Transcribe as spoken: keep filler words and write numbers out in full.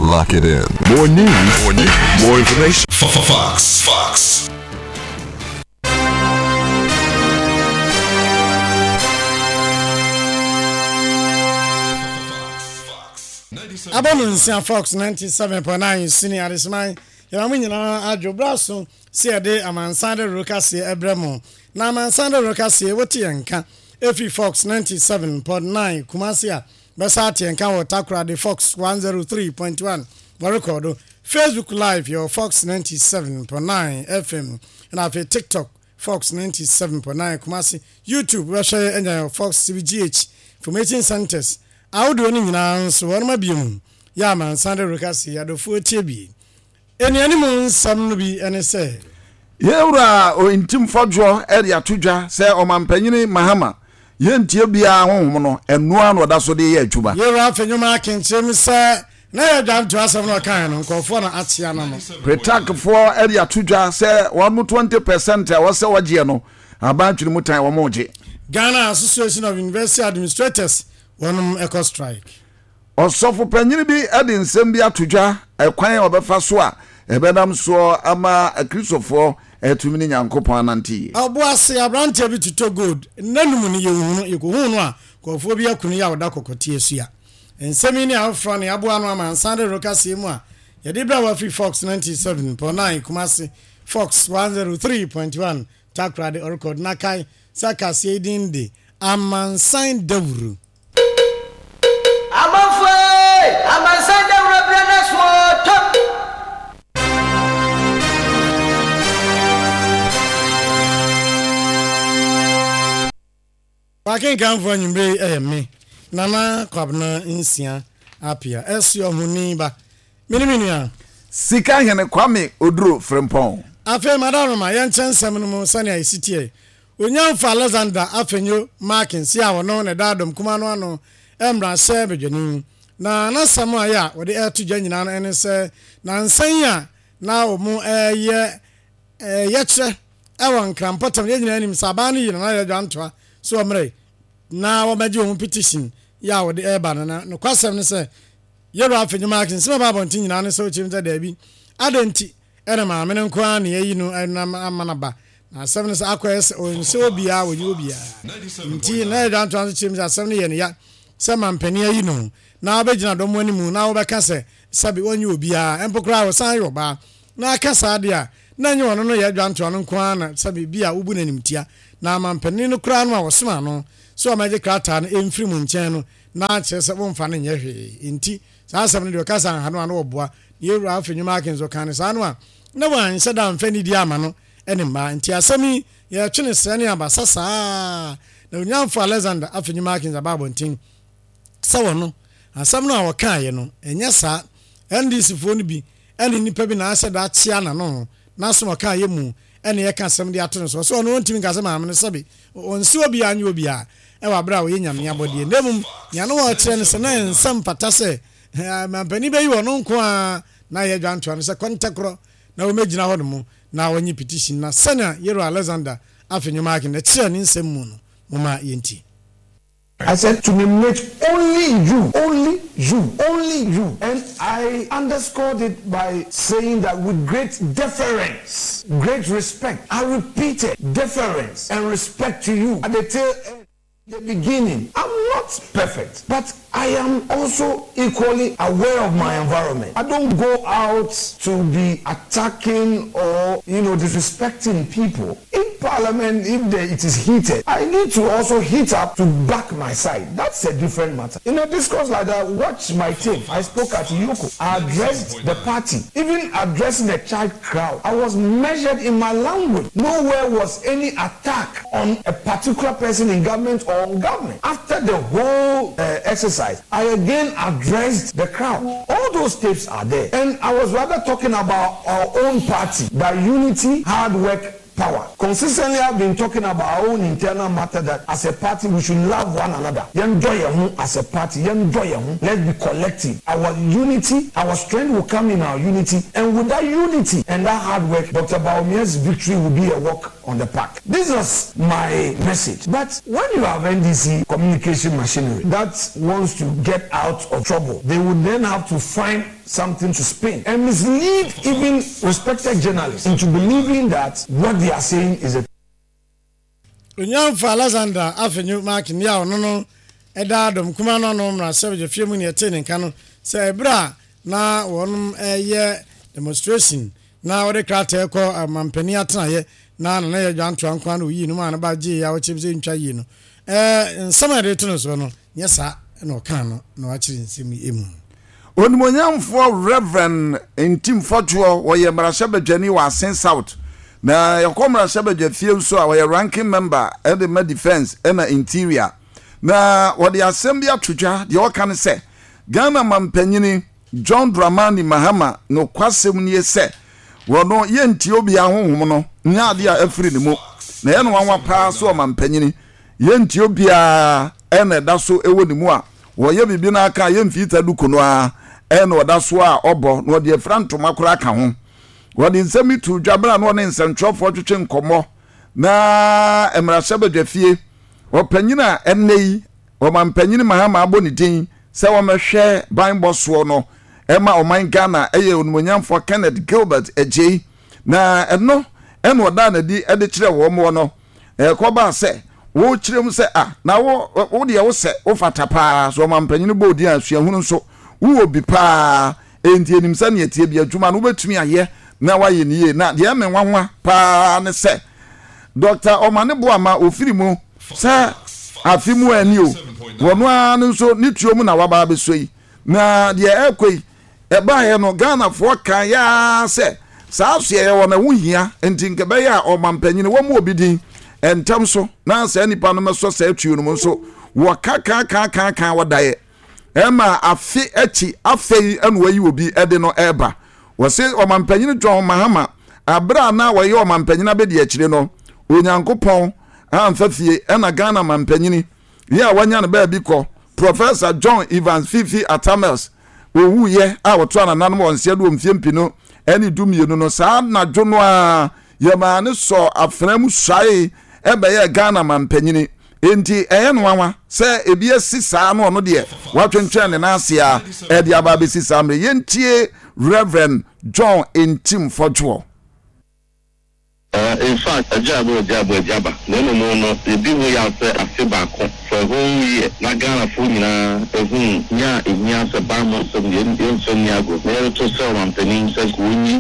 Lock it in. More news, more news, more information. Fox, Fox. Abonunsia Fox ninety-seven point nine senior this man. Ya munyina adwo braso se de amansande rokase ebremo. Na amansande rokase woti enka efi Fox ninety-seven point nine Kumasia. Besa tienka wotakura de Fox one oh three point one. Wa recordo Facebook Live your Fox ninety-seven point nine F M and afi TikTok Fox ninety-seven point nine Kumasi, YouTube we share enya Fox T V G H Information Centers. Audio ni nyina so won ma biom ya man Sunday Rokasi ya do fu tie bi eni ani mun sam no bi ene se yewra o intim fodwo ere atodwa se o mampanyini mahama yentie bia honhom no enua no da so de ye adwuma yewra afanyuma kenchim se na ya dwan to asem no kan no nkofo na atia na no pretak for ere atodwa se one twenty percent a wo se wagye no abantwiri mutan wo moje Ghana Association of University Administrators one eco strike. Osofo panyini bi ade nsem bi atodwa ekwan obefa so a ebedam so ama akristofo etumi ni nyankopon ananti. Oboase abrante bi tuto good. Nanum ni yehunu ekohunu a kofo bi akunu ya oda kokotie asua. Nsemi ni afro ni aboa no ama Sunday Rokasi mu a yede bra wa free Fox ninety-seven point nine Kumasi Fox one oh three point one Takra de record nakai sakasi edinde amansan dawuru. Amafwe amansande rebrana swot Wakin kan fo nyimbe eh me nana kwabna nsia apia esio huni ba minimini a sika hene kwame oduro frempon afi madaroma yenchensem no mo sane aisitie onyamfa Alexander afenyo marking si a wono ne dadom kuma no ano emra se bedwani na na samu aya wode eto nyina no ene se na nsan ya na omu eye eye che ewon krampatam ye nyina anim sabanu yi na ya dwantoa so omre na wo maji omu petition ya wode eba na no kwasem ne se yero afenyo marking se ba bontin nyina no so chimta da bi adenti ene ma amene nko an ye no amanaba na seven is akwa onse obia wo obia nti na ya dwantoa so chimta seven ye ne ya se mampani ayi no na abegina domo animu na obeka se sabi onye obia empokra wo san yoba na akasa de a na nye wono no ye dwanto no nko ana sabi bia ubu nanimtia na mampani no kra no a wosoma no so amaje krata no emfiri mu nchen no na che se bo mfa no nye hwe nti sa asem no de kasa ha no ano oboa ye wura afenyuma akenzo kan sa no a na wan se da mfa ni di ama no ene ma nti asemi ye twene sene abasa saa na onyamfo Alexander afenyuma akenzo babontin sawo no asam no a wakaye no enya sa N D C fo no bi ene nipa bi na ase da chia na no na so wakaye mu ene ye ka asam de ato no so so no ontimi ka asam amene sabe onsi obi anya obi a e wa bra wo yenyame abode ndem nya no wa kire ne se na ensam pata se mampani be yi wono nko a na ye dwanto no se kontakro na wo megina ho no mu na wonyi petition na sana Yero Alexander afenyuma akin na kire ne nsem mu no mama yenti. I said to nominate only you, only you, only you. And I underscored it by saying that with great deference, great respect, I repeated deference and respect to you at the tail end. The beginning, I'm not perfect, but I am also equally aware of my environment. I don't go out to be attacking or, you know, disrespecting people. In Parliament, if the, it is heated, I need to also heat up to back my side. That's a different matter. In a discourse like that, watch my tape. I spoke at Yoko. I addressed the party, even addressing the child crowd. I was measured in my language. Nowhere was any attack on a particular person in government or on government. After the whole uh, exercise, I again addressed the crowd. All those tapes are there. And I was rather talking about our own party, that unity, hard work, power. Consistently, I've been talking about our own internal matter that as a party, we should love one another. As a party, let's be collective. Our unity, our strength will come in our unity. And with that unity and that hard work, Doctor Baumia's victory will be a work on the park. This was my message. But when you have N D C communication machinery that wants to get out of trouble, they would then have to find something to spin and mislead even respected journalists into believing that what they are saying is a Unyamfa Alexander Afenyo Mark ni ya ono eda dom kuma no no mra sebeje fiemu ne ete ne nka no se ebra na wonum eye demonstration na wode krata ekọ amampani atanaye na na ye dwanto ankwa no yi no ma na ba je ya wachebze ntwa yi no eh nsama de to no so no nyesa na oka no na wachiri nsemi emu Onimonyamfo Reverend Intim Fortuo woye mrashabedwani wa Sen South na yakomra shabedwa fie so a woye ranking member at the defense and interior na wode assembly atwodwa de oka ne se Ghana mampanyini John Dramani Mahama no kwasem ne se wono yenti obi ahohom no nya ade a afiri ne mu na ye no wanwa pa so mampanyini yenti obi a ene da so ewo ne mu a woye bibi na aka ye mfita dukono a ene oda so a obo no de frantoma kura ka ho wodi nsemi tu dwabra no ne nsentwofo twetwe nkomo na emrashabedwa fie opanyina ennei o mampanyini Mahama abo ne din se wo mehwe ban boso no ema o man Ghana eye onumonyamfo Kenneth Gilbert Ejei na eno eno oda na di ede kire wo mo no e ko ba se wo kirem se ah na wo wo de wo se wo fata pa so mampanyini bo di asuahunu so wo obi pa enti enim sa ne etie bi adwuma no betumi aye na waye niye na de me nwanwa pa ne se Doctor Omane Boama ofiri mu sa afimu ani o wono an nso ni tuomu na waba besoi na de ekoi e ba he no Ghana fo kan ya se sa aso ye wo na wuhia enti nke be ya o mampanyini wo mu obidin entam so na sa nipa no meso sa atuo no nso wo kaka kaka kaka wadaye ema afi echi afei enu wayi obi ede no eba wo se o mampanyini John Mahama abra na wo ye o mampanyina be de akire no onyankopon amfafie ena Ghana mampanyini ya wanya na ba bi ko Professor John Evans Fifi Atamels owu ye a woto anana no wonse do mfie mpino eni dumienu no sa na dwono a ye ma ne so afram swai ebe ye Ghana mampanyini enti eye no wanwa se ebi asisa no no de watwentwen ne na ase a e de aba be sisa mre yentie Reverend John Intim Fortuo. Uh, in fact, a job or job or jabba. No, no, no, no. The people out there are feedback for a whole year. Not Ghana food, na, a whom, ya, in Yasa Bama, some Indian Sonyago. There to sell on the name says,